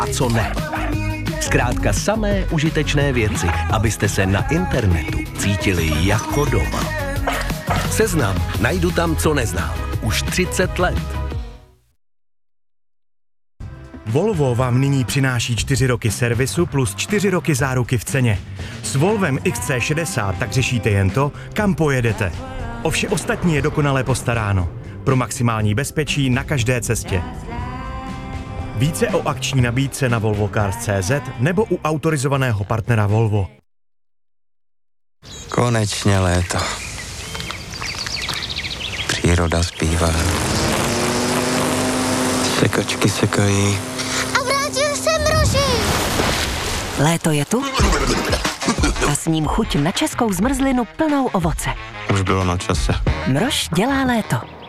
a co ne. Zkrátka samé užitečné věci, abyste se na internetu cítili jako doma. Seznam, najdu tam, co neznám. Už 30 let. Volvo vám nyní přináší 4 roky servisu plus 4 roky záruky v ceně. S Volvem XC60 tak řešíte jen to, kam pojedete. O vše ostatní je dokonale postaráno. Pro maximální bezpečí na každé cestě. Více o akční nabídce na volvocars.cz nebo u autorizovaného partnera Volvo. Konečně léto. Příroda zpívá. Sekačky sekají. A vrátil se mroží. Léto je tu a s ním chuť na českou zmrzlinu plnou ovoce. Už bylo na čase. Mrož dělá léto.